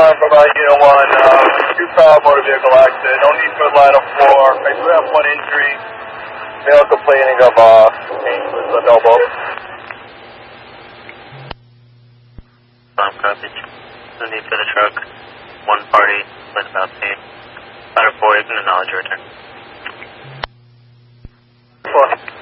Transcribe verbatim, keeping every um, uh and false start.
one provide unit one, uh, two-car motor vehicle accident, no need for line of four. I do have one injury, male complaining of uh, pain with the elbow. Bomb coverage. No need for the truck. One party, with about pain. Ladder four, you can acknowledge your return. Four.